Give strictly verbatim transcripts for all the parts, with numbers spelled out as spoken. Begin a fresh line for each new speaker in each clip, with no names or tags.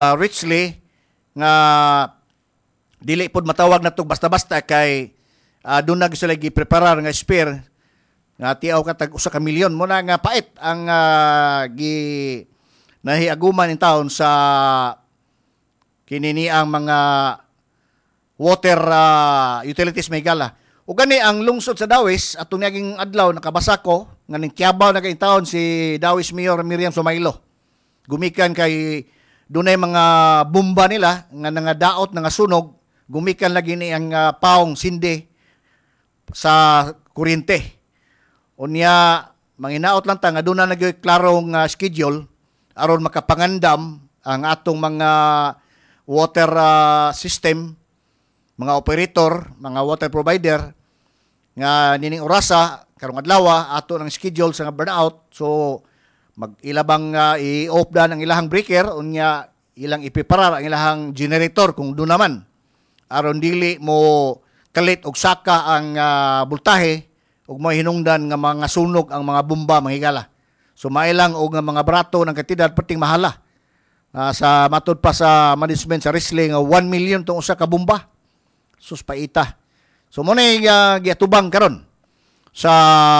uh, richly nga dili pod matawag na to basta-basta kay uh, doon na sila gi-preparar nga spare nga tiaw ka tag usa ka milyon mo na nga pait ang uh, gi nahiaguman in taon sa kinini ang mga water uh, utilities may gala. O gani ang lungsod sa Dawis atong naging adlaw nakabasa ko nga ning Kiabaw na kay taon si Dawis Mayor Miriam Sumailo. Gumikan kay dunay mga bomba nila nga nangadaot nga sunog, gumikan lagi ni ang uh, paong sindi sa kuryente. Unya manginaot lang ta nga doon na nagklarong uh, schedule aron makapangandam ang atong mga water uh, system, mga operator, mga water provider nga nining orasa karong adlaw ato ng schedule sa burnout. So mag-ilabang uh, i-off dan ang ilahang breaker unya ilang ipiparar ang ilahang generator kung doon naman aron dili mo kalit og saka ang uh, voltahe ug mo hinungdan nga mga sunog ang mga bomba mahigala. So mailang og nga mga brato ng katidad perting mahala. Uh, sa matud pa sa management sa wrestling uh, one million tong usa ka bomba. Sus paita. So mo na uh, giatubang karon sa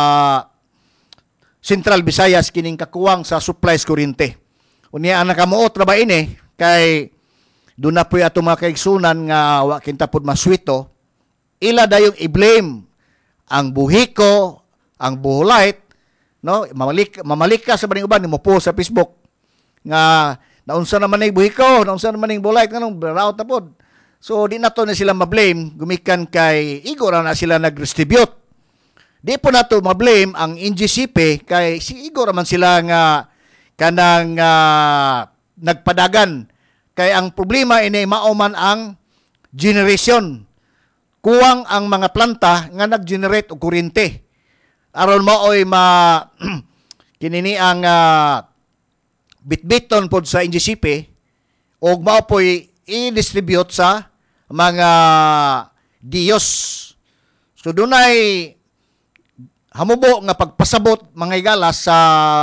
Central Visayas kining kakuwang sa supplies kuryente. Unya ana kamuot ra ba ini kay doon na po'y ato mga kaigsunan nga wa kinta pod maswito, ila dayong i-blame ang buhiko, ang buhulait, no? Mamalik, mamalik ka sa baning uban, mo po sa Facebook nga naunsa naman ay buhiko, naunsa naman ay buhulait, nga nung raot na pod. So di na to na sila ma-blame, gumikan kay igo ra na sila nag-distribute. Di po na to ma-blame ang N G C P kay si igo ra man sila nga kanang uh, nagpadagan. Kay ang problema ini mauman ang generation. Kuwang ang mga planta nga nag-generate og kuryente. Aron maoy ma kinini ang uh, bitbiton pod sa N G C P og mao poy i-distribute sa mga diyos. So dunay hamubo nga pagpasabot mga igala sa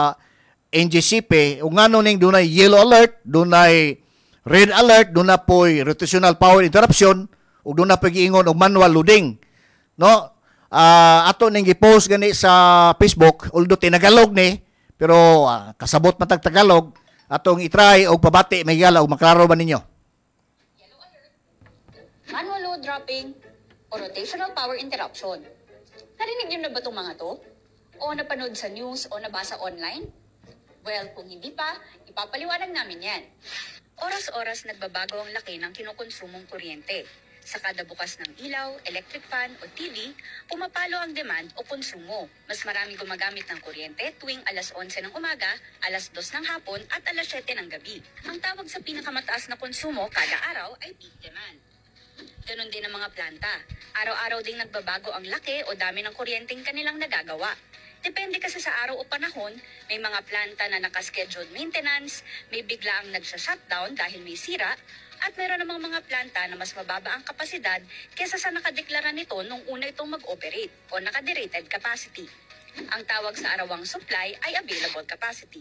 N G C P ug ngano ning dunay yellow alert, dunay red alert, doon na po'y rotational power interruption, o doon na pag-iingon og manual loading. No? Uh, ato ning gi-post gani sa Facebook, although tinagalog ni, pero uh, kasabot matag Tagalog, atong i-try og pabati may gala og maklaro ba ninyo?
Yellow alert, manual load dropping, o rotational power interruption. Narinig niyo na ba itong mga to? O napanood sa news o nabasa online? Well, kung hindi pa, ipapaliwanag namin yan. Oras-oras nagbabago ang laki ng kinukonsumong kuryente. Sa kada bukas ng ilaw, electric fan o T V, pumapalo ang demand o konsumo. Mas marami gumagamit ng kuryente tuwing alas onse ng umaga, alas dos ng hapon at alas siyete ng gabi. Ang tawag sa pinakamataas na konsumo kada araw ay peak demand. Ganon din ang mga planta. Araw-araw ding nagbabago ang laki o dami ng kuryenteng kanilang nagagawa. Depende kasi sa araw o panahon, may mga planta na nakascheduled maintenance, may bigla ang nagsha-shutdown dahil may sira, at mayroon namang mga planta na mas mababa ang kapasidad kesa sa nakadeklara nito nung una itong mag-operate o nakaderated capacity. Ang tawag sa arawang supply ay available capacity.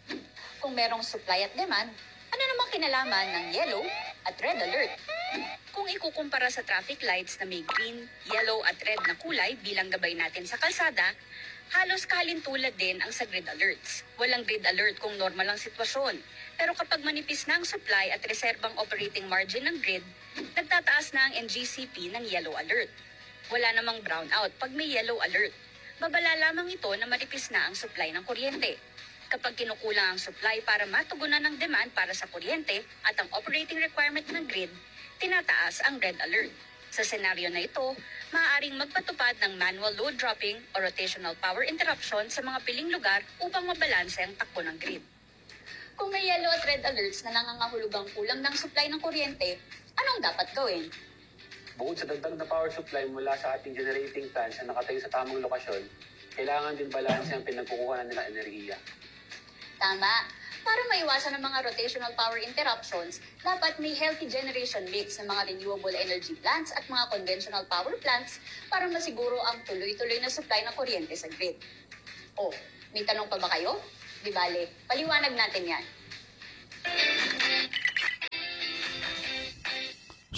Kung merong supply at demand, ano namang kinalaman ng yellow at red alert? Kung ikukumpara sa traffic lights na may green, yellow at red na kulay bilang gabay natin sa kalsada, halos kahalintulad din ang sa grid alerts. Walang grid alert kung normal ang sitwasyon. Pero kapag manipis na ang supply at reserbang operating margin ng grid, nagtataas na ang N G C P ng yellow alert. Wala namang brownout pag may yellow alert. Babala lamang ito na manipis na ang supply ng kuryente. Kapag kinukulang ang supply para matugunan ang demand para sa kuryente at ang operating requirement ng grid, tinataas ang red alert. Sa senaryo na ito, maaaring magpatupad ng manual load dropping o rotational power interruption sa mga piling lugar upang mabalanse ang takbo ng grid. Kung may yellow at red alerts na nangangahulugang kulang ng supply ng kuryente, anong dapat gawin?
Bukod sa dagdag na power supply mula sa ating generating plants na nakatayo sa tamang lokasyon, kailangan din balanse ang pinagkukuha nila enerhiya.
Tama. Para maiwasan ang mga rotational power interruptions, dapat may healthy generation mix ng mga renewable energy plants at mga conventional power plants para masiguro ang tuloy-tuloy na supply ng kuryente sa grid. O, may tanong pa ba kayo? Di bale, paliwanag natin yan.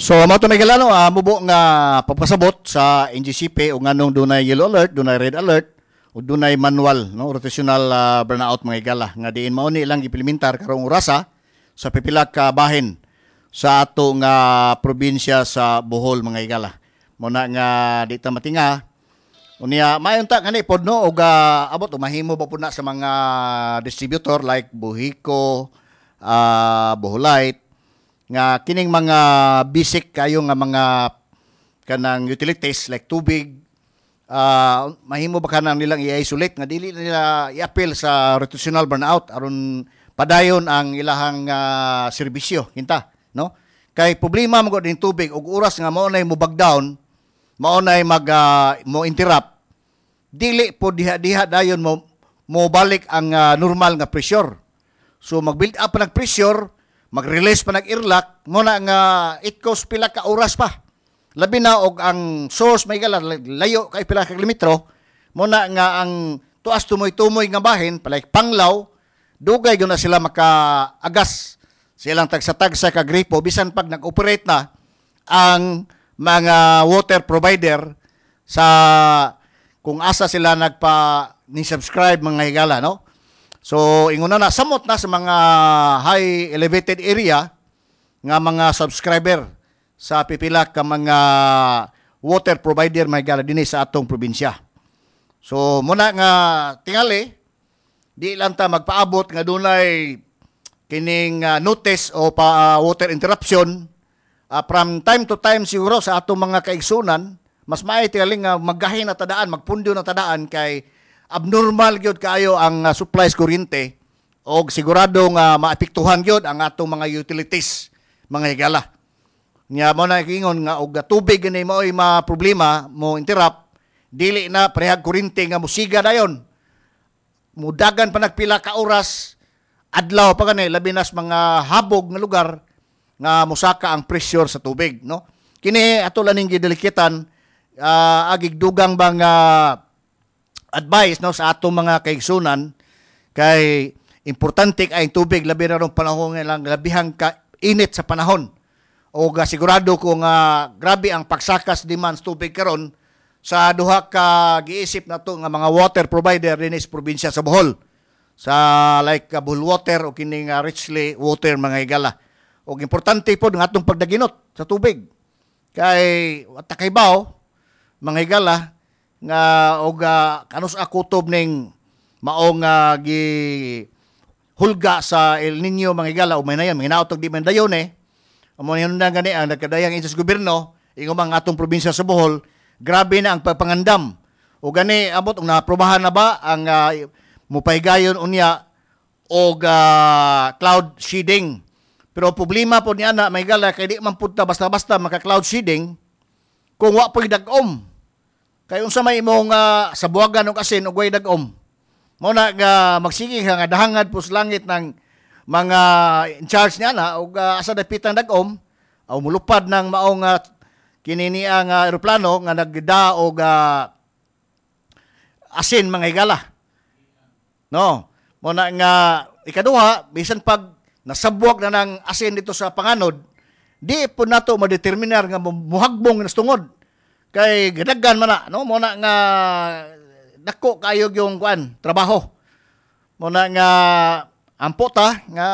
So mo to may galano ah, mubo nga papasabot sa N G C P o nganong dunay yellow alert, dunay red alert o dunay manual no rotational uh, burnout mga igala nga diin mao ni ilang implementar karong orasa sa pipila ka bahin sa ato nga probinsya sa Bohol mga igala. Mo na nga di ta matinga unya mayon ta kani pod no og uh, abot o mahimo ba pud na sa mga distributor like Buhico, uh, Boholite nga kining mga basic kayo nga mga kanang utilities like tubig uh, mahimo ba kanang nilang i-isolate nga dili nila i-appeal sa rotational burnout aron padayon ang ilahang uh, serbisyo kinta no kay problema mo gud ning tubig ug oras nga mao nay mo bag down mao nay mag uh, mo interrupt dili po diha diha dayon mo mo balik ang uh, normal nga pressure so mag-build up pa nag pressure mag-release pa nag-irlock mo na nga it cost pila ka oras pa. Labi na og ang source may gala layo kay pila ka kilometro mo na nga ang tuas tumoy-tumoy nga bahin palay panglaw dugay gyud na sila makaagas silang tagsa-tagsa ka gripo bisan pag nag-operate na ang mga water provider sa kung asa sila nagpa ni subscribe mga higala no. So, ingon na na, samot na sa mga high elevated area nga mga subscriber sa pipila ka mga water provider may gala dinhi sa atong probinsya. So, muna nga tingali, di lang ta magpaabot nga dunay kining uh, notice o pa uh, water interruption uh, from time to time siguro sa atong mga kaigsunan, mas maay tingali nga maggahin na tadaan, magpundo na tadaan kay abnormal gyud kaayo ang uh, supplies kuryente og sigurado nga maapektuhan gyud ang atong mga utilities mga higala. Nya mo na kingon nga og tubig gani mo ay ma problema mo interrupt dili na prehag kuryente nga musiga dayon. Mudagan pa nagpila ka oras adlaw pa kani labi nas mga habog nga lugar nga mosaka ang pressure sa tubig no. Kini ato laning gidelikitan uh, agig dugang bang uh, advice no sa atong mga kaigsunan kay importante kay tubig labi na rong panahon nga lang labihang ka init sa panahon o uh, sigurado ko nga uh, grabe ang pagsakas demands tubig karon sa duha ka giisip nato nga mga water provider dinhi sa probinsya sa Bohol sa like uh, Bohol Water o kining uh, Richley Water mga higala og importante pod nga atong pagdaginot sa tubig kay wata kay baw mga higala nga og uh, kanus akutob ning maong uh, gi hulga sa El Nino mga higala o may nayon minautog di man dayon eh amo yun na gani ang nagkadayang sa gobyerno ingon ang atong probinsya sa Bohol grabe na ang pagpangandam o gani abot og naprobahan na ba ang uh, mupahigayon unya og uh, cloud seeding pero problema po niya na may higala kay di man punta basta-basta maka cloud seeding kung wa po'y dag-om. Kay unsa may imong uh, sa buwagan og asin ug way dag-om. Mao na nga magsige nga dahangad pus langit ng mga in charge niya na og uh, asa dapitang dag-om aw mulupad ng maong uh, kini niya nga eroplano nga nagda og uh, asin mga higala. No, mo na nga ikaduha bisan pag nasabwag na ng asin dito sa panganod, di po nato madeterminar nga muhagbong nas tungod. Kay gadaggan man na no mo na nga dako kayo yung kuan trabaho mo na nga ampo ta nga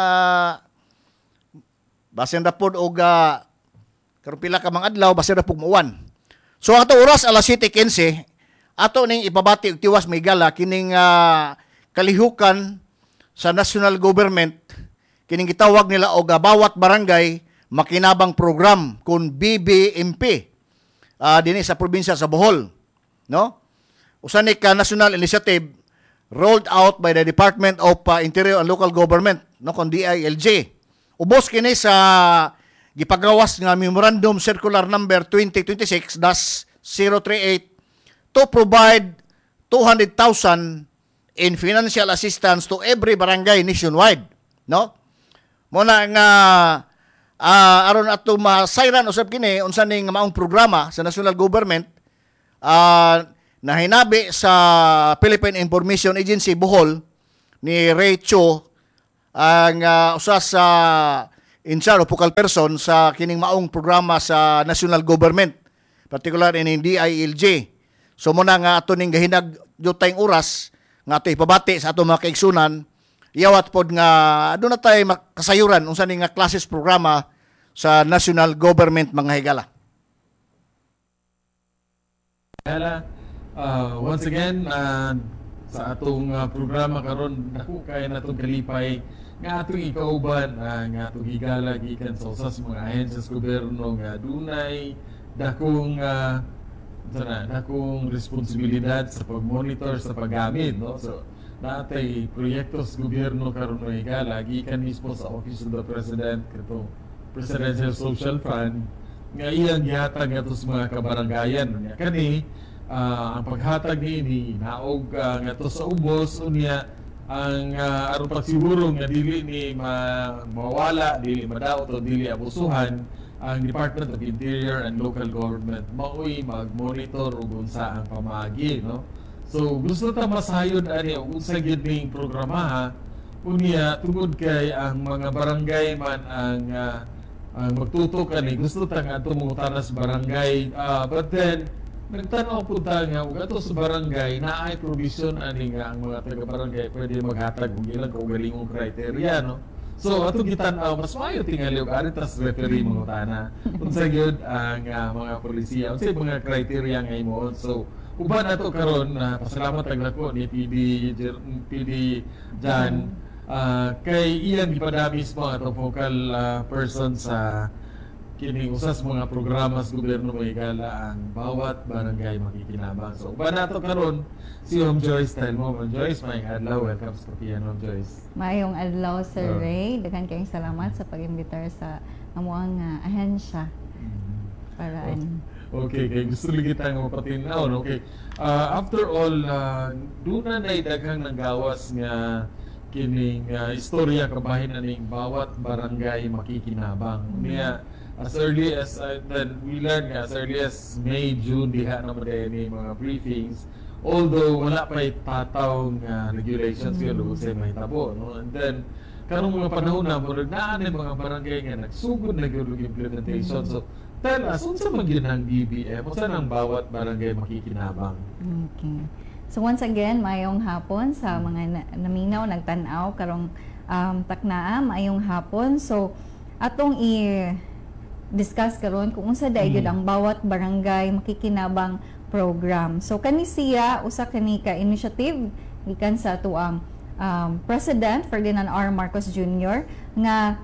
basin ra pod og uh, karon pila ka mga adlaw basin ra pug muuwan so ato oras alas siyete quince ato ning ipabati og tiwas may gala kining uh, kalihukan sa national government kining gitawag nila og uh, bawat barangay makinabang program kun B B M P Uh, dinhi sa probinsya sa Bohol, no? Usa ni ka national initiative rolled out by the Department of uh, Interior and Local Government, no, kon D I L G. Ubos kini sa gipagawas nga Memorandum Circular Number twenty twenty-six dash zero thirty-eight to provide two hundred thousand in financial assistance to every barangay nationwide, no? Muna nga Uh, aron ato masayran usab kini unsa ning maong programa sa national government uh, na hinabi sa Philippine Information Agency Bohol ni Ray Cho ang uh, usa sa in charge o focal person sa kining maong programa sa national government, particular in D I L G. So muna nga ato ning gahinag jutay oras nga ato ipabati sa ato mga kaigsunan, iyawat pod nga aduna tay kasayuran unsa ni nga classes programa sa national government mga higala.
Higala, uh, once again, uh, sa atong uh, programa karon dako kay natong kalipay nga atong ikauban uh, nga atong higala gikan sa usas mga ahensyas gobyerno nga dunay dakong uh, sana dakong responsibilidad sa pag-monitor sa paggamit, no? So natay proyekto sa gobyerno karon nga higala gikan mismo sa Office of the President katong Presidential Social Fund nga iyang gihatag ato sa mga kabaranggayan nga kani. Uh, ang paghatag ni naog uh, nga to sa ubos unya ang uh, aron pagsiguro nga dili ni ma mawala, dili madaot o dili abusuhan ang Department of Interior and Local Government mao'y mag-monitor ug unsa ang pamaagi, no? So gusto ta masayod ani og unsa gyud ning programa unya tungod kay ang mga barangay man ang uh, ang magtutok ani gusto ta nga ato mangutanas barangay, uh, but then nagtanaw po tayo nga, ug ato sa barangay, na ay provision ani nga ang mga taga-barangay pwede maghatag og ilang kaugalingong kriteria, no? So, ato gitanaw, mas maayo tingali og ari tas referee mga utana. Unsa gyud ang uh, mga polisiya, unsa mga kriteria nga imo. So, uban ato karon na uh, pasalamat tag nako ni P D P D Jan uh, kay iyang gipadami sa mga focal uh, person sa kini usas mga programa sa gobyerno mo higala ang bawat barangay makikinabang. So, uban nato karon si Ma'am Joyce style mo. Ma'am Joyce, may adlaw. Welcome sa Kapiyan, Ma'am Joyce.
Mayong adlaw, Sir
Oh.
Ray. Daghan kayong salamat sa pag-imbitar sa amuang uh, ahensya. Para an-
Okay, kay gusto lang kita nga mapatinaw, no? Okay. Uh, after all, uh, doon na na daghang nanggawas nga kining uh, istorya kabahin na ning bawat barangay makikinabang. Niya, as early as uh, then we learned nga, as early as May, June diha na maday ni mga briefings, although wala pa tataw nga regulations yun mm. sa mahitabo, no? And then karong mga panahon na mo naan mga barangay nga nagsugod na gyud og implementation. So tell us unsa man gyud ang D B M, unsa nang bawat barangay makikinabang?
Okay. So once again, mayong hapon sa mga na- naminaw, nagtan-aw karong um, taknaa, mayong hapon. So atong i discuss karon kung unsa daay gyud ang bawat barangay makikinabang program. So kani siya usa kani ka initiative gikan sa ato ang um, President Ferdinand R. Marcos Junior nga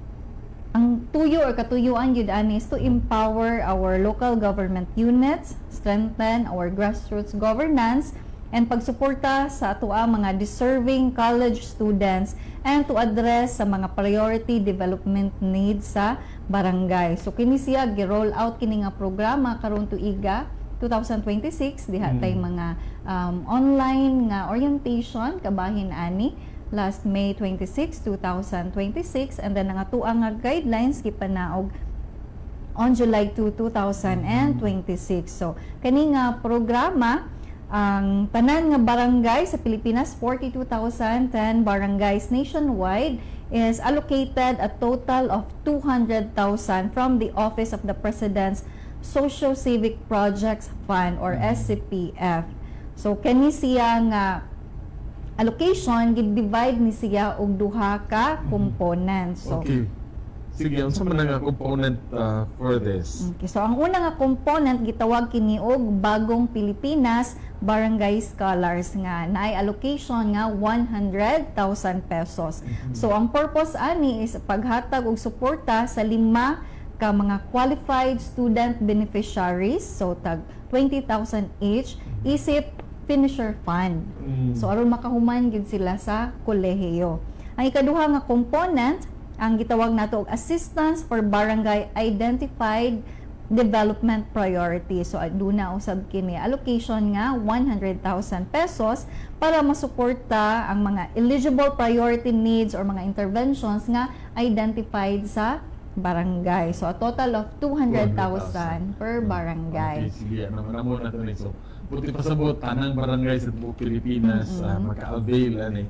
ang tuyo or katuyuan gyud ani is to empower our local government units, strengthen our grassroots governance, and pagsuporta sa ato ang mga deserving college students and to address sa mga priority development needs sa barangay. So kini siya gi-roll out kini nga programa karon tuiga twenty twenty-six diha tay mga um, online nga orientation kabahin ani last May twenty-sixth, twenty twenty-six, and then ang ato ang nga guidelines gipanaog on July second, twenty twenty-six. So kani nga programa ang tanan nga barangay sa Pilipinas, forty-two thousand ten barangays nationwide, is allocated a total of two hundred thousand from the Office of the President's Socio-Civic Projects Fund or S C P F. So kani siya nga allocation gid-divide ni siya og duha ka components. So
Okay. Sige, unsa man nga component uh, for this?
Okay, so ang una nga component gitawag kini og Bagong Pilipinas Barangay Scholars nga naay allocation nga one hundred thousand pesos. So ang purpose ani is paghatag og suporta sa lima ka mga qualified student beneficiaries, so tag twenty thousand each isip finisher fund.
Mm.
So aron makahuman gid sila sa kolehiyo. Ang ikaduha nga component ang gitawag nato og assistance for barangay identified development priority. So aduna usab kini allocation nga one hundred thousand pesos para masuporta ang mga eligible priority needs or mga interventions nga identified sa barangay. So a total of two hundred thousand per barangay.
Okay, sige, naman mo na ito. So, buti pa sabot, tanang barangay sa buong Pilipinas
Mm-hmm.
uh, maka-avail ani.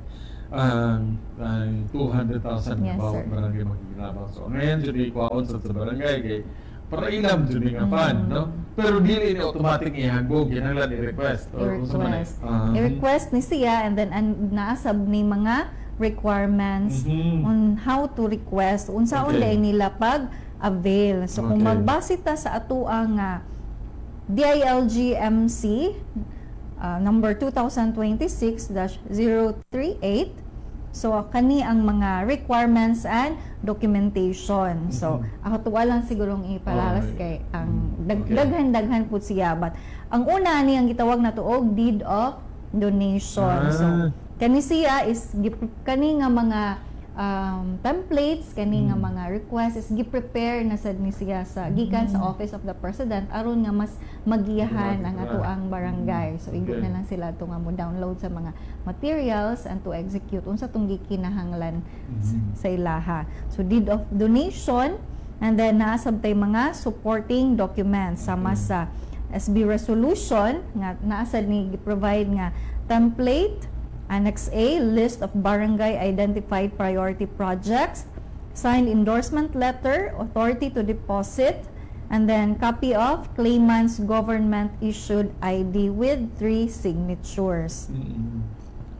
ang ang two hundred thousand
Yes,
bawat
sir.
barangay magkikinabang. So ngayon jud ikuaon sa sa barangay kay para ilam jud nga fan,
Mm.
no? Pero dili ni automatic ihanggog kinahanglan i-request or kung sa man eh.
I-request.
Ah,
I-request ni siya and then an, naasab ni mga requirements
Mhm.
on how to request. Unsa
Okay.
unday nila pag avail. So kung
Okay.
magbase ta sa ato ang ah, D I L G M C uh, number two thousand twenty-six dash zero three eight. So kani ang mga requirements and documentation. So ako tuwa lang sigurong ipalalas
Okay.
kay ang dag-
Okay.
daghan-daghan pud siya, but ang una ni ang gitawag na tuog deed of donation.
Ah.
So kani siya is gip- kani nga mga um, templates, kani nga
Mm.
mga requests is gi-prepare na sad ni siya sa gikan sa Office of the President aron nga mas magiyahan ang ato ang barangay. So igo
Okay.
na lang sila to nga mo download sa mga materials and to execute unsa tong gikinahanglan
Mhm.
sa ilaha. So deed of donation, and then naasab tay mga supporting documents sama
Okay.
sa S B resolution nga naasad ni provide nga template, Annex A, list of barangay identified priority projects, signed endorsement letter, authority to deposit, and then copy of claimant's government issued I D with three signatures.
Mm.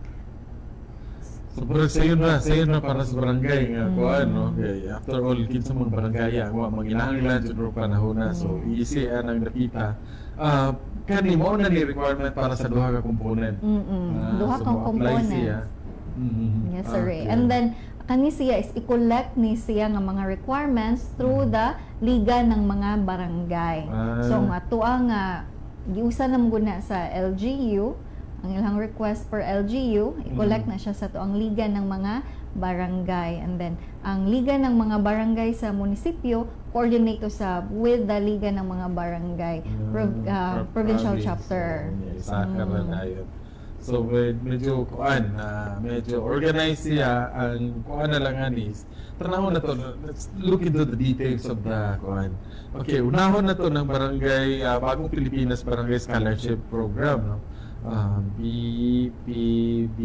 So, pero sa yun na, sa yun na para sa barangay nga
Mm.
kuan, no? Kay after all, kinsa mga barangay ang wa manginahanglan jud ro panahon na. So, easy ang nakita. Ah, kani mo na ni requirement para sa duha ka component.
Mm-mm.
Ah,
Duha
so
kang
mo-apply
components.
siya. Mhm.
Yes, sir.
Okay.
And then, kani siya is i-collect ni siya nga mga requirements through the liga ng mga barangay.
Ah.
So, nga tuwa nga, giusa na muna sa L G U, ang ilang request per L G U, i-collect
Mm.
na siya sa tuang liga ng mga barangay. And then, ang liga ng mga barangay sa munisipyo, coordinate to sa with the liga ng mga barangay, prov- ah,
Pro-
provincial
province.
chapter.
So, yeah, isaka
Mm.
na na yun. So, med- medyo kuan, ah, medyo organized siya. Ang kuan na lang anis. Tanawon na to, let's look into the details of the kuan. Okay, unahon na to ng barangay, ah, Bagong Pilipinas Barangay Scholarship Program, no? Um, B P B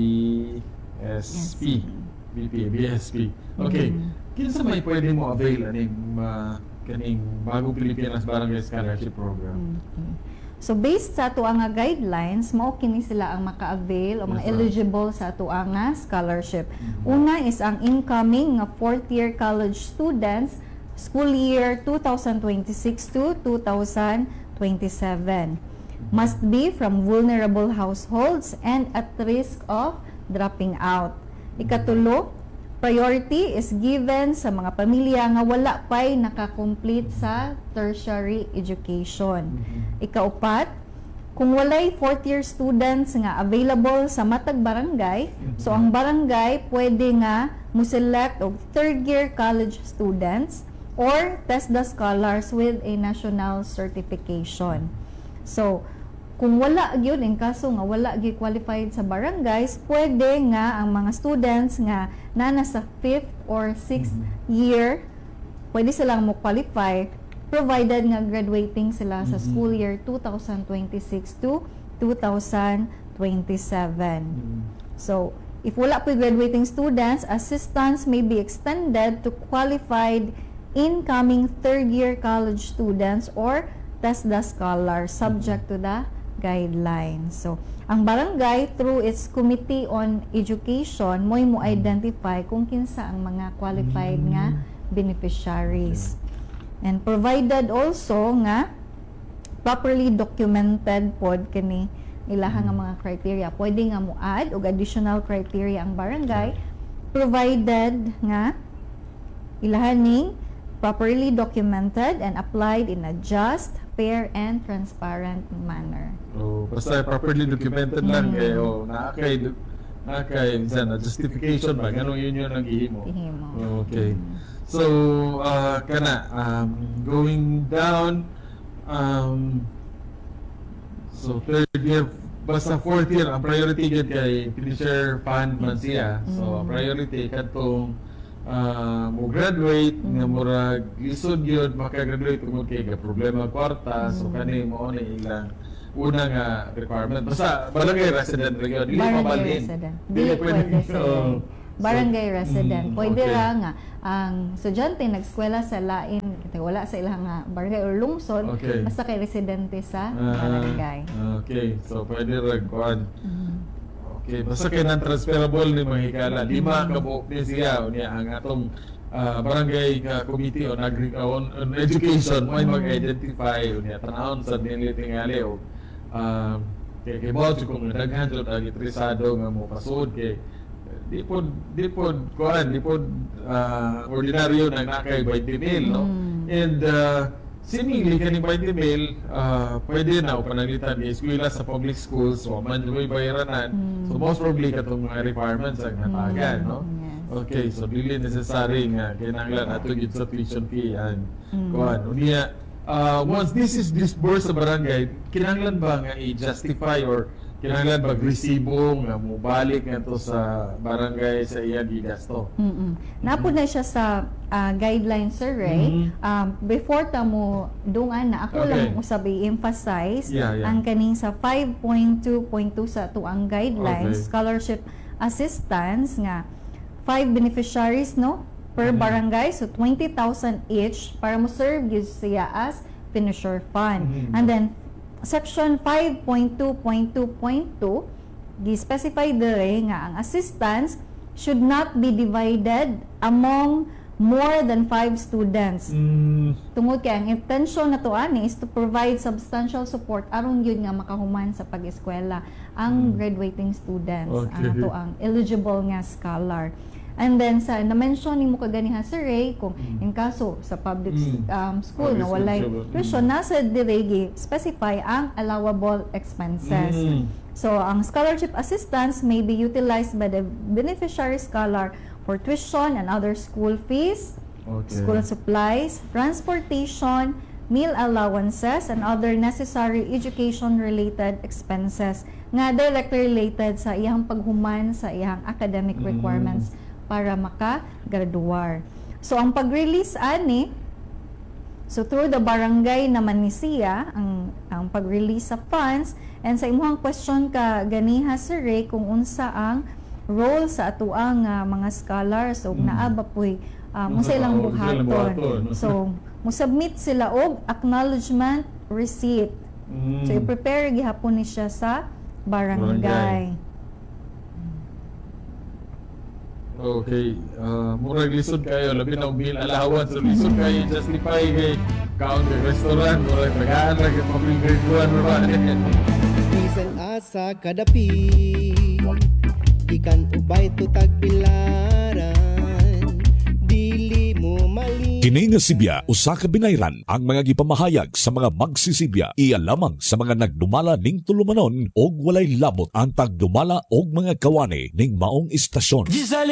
S P. B P B S P. Okay.
Mm.
Kinsa may pwede mo avail aning ah, kaning Bagong Pilipinas Barangay Scholarship Program?
Okay. So based sa ato nga guidelines, mao kini sila ang maka-avail o mga
Yes, ma'am.
eligible sa ato nga scholarship.
Mhm.
Una is ang incoming nga fourth year college students school year two thousand twenty-six to two thousand twenty-seven. Must be from vulnerable households and at risk of dropping out. Ikatulo, priority is given sa mga pamilya nga wala pa'y nakakomplete sa tertiary education. Ikaupat, kung walay fourth year students nga available sa matag barangay, so ang barangay pwede nga mo-select og third year college students or test the scholars with a national certification. So, kung wala gyud in kaso nga wala gyud qualified sa barangays, pwede nga ang mga students nga nana sa fifth or sixth year, pwede silang mo qualify provided nga graduating sila sa
Mhm.
school year two thousand twenty-six to two thousand twenty-seven. So, if wala po graduating students, assistance may be extended to qualified incoming third year college students or test the scholars subject to the guidelines. So, ang barangay through its Committee on Education mo'y mo identify kung kinsa ang mga qualified nga beneficiaries. And provided also nga properly documented pod kani ilaha nga mga criteria. Pwede nga mo add og additional criteria ang barangay provided nga ilaha ning properly documented and applied in a just, fair, and transparent manner.
Oh, basta properly documented lang
Mm.
kay oh, naakay naakay minsan na justification ba ganun yun yun ang ihimo.
Ihimo.
Okay. So, uh, kana um, going down um, so third year basta fourth year ang priority gid kay finisher fund man siya. So, ang
Mm.
priority kadtong uh, mo graduate nga murag lisod yun maka-graduate tungod kay ka problema kwarta so
Mm.
kani mo ni ilang una nga requirement. Basta barangay resident region, dili
Barangay
mabalhin.
resident.
Dili
Dili
pwede.
pwede sila.
Oo.
Barangay
So,
resident.
mm,
Pwede
okay.
ra nga ang estudyante nag-eskwela sa lain, kaya wala sa ilang nga barangay or lungsod,
Okay.
basta kay residente sa
Ah,
barangay.
okay, so pwede rin kuhan.
Mhm.
Okay, basta kaya non-transferable ni mga higala. Lima ka buok ni siya, niya ang atong ah, barangay uh, committee on, agri- uh, on, on education mo ay mag-identify niya tanawon sa nili tingali o um, kay kay mo kung daghan jud ang interesado nga mo pasud kay di po di po kuan di po ah, ordinaryo nang nakay twenty mil no
Mm.
and uh, seemingly kani twenty mil uh, pwede na o pananglitan ni eskwela sa public schools so man may bayaranan
Mm.
so most probably katong mga requirements ang natagan no
Yes.
okay so dili necessary nga kinahanglan ato gid sa tuition fee and
Mm.
kuan unya uh, once this is disbursed sa barangay kinahanglan ba nga i-justify or kinahanglan ba resibo nga mubalik nga to sa barangay sa iya gigasto.
Mm-mm. Napo na siya sa ah, guidelines, Sir Ray.
Mhm.
Um, before ta mo dungan na ako
Okay.
lang usab i-emphasize
Yeah, yeah.
ang kaning sa five point two point two sa tuang guidelines,
Okay.
scholarship assistance nga five beneficiaries no per
Mhm.
barangay, so twenty thousand each para mo serve gyud siya as finisher fund.
Mhm.
And then section five point two point two point two gi-specify dire nga ang assistance should not be divided among more than five students.
Mm,
Tungod kay ang intention na to ani is to provide substantial support aron gyud nga makahuman sa pag-eskwela ang graduating students,
Okay.
ang ato ang eligible nga scholar. And then sa na-mention nimo kaganiha Sir Ray kung in kaso sa public
Mm.
um, school
Public
na walay
school, mm.
tuition nasa dire gi specify ang allowable expenses.
Mm.
So, ang scholarship assistance may be utilized by the beneficiary scholar for tuition and other school fees,
okay.
school supplies, transportation, meal allowances, and other necessary education-related expenses nga directly related sa iyang paghuman sa iyang academic
Mm.
requirements para maka-graduar. So, ang pag-release ani, so through the barangay naman ni siya ang ang pag-release sa funds, and sa imong question ka ganiha Sir Ray kung unsa ang role sa atuang uh, mga scholars o
Mm.
naa ba puy um,
Unsa
unsa ilang
ba- unsa ilang buhaton?
buhaton. So mo submit sila og acknowledgement receipt.
Mm.
So i-prepare gihapon ni siya sa barangay.
Barangay. Okay, uh, murag lisod kayo, labi na ubil alawan, so lisod kayo justify kay kaon kay restaurant, murag tagaan ra kay public grade one ba.
Bisan asa kadapi ikan ubay to tagpilaran dili mo mali.
Kini nga Sibya usa ka binayran ang mga gipamahayag sa mga magsisibya iya lamang sa mga nagdumala ning tulumanon og walay labot ang tagdumala og mga kawani ning maong istasyon.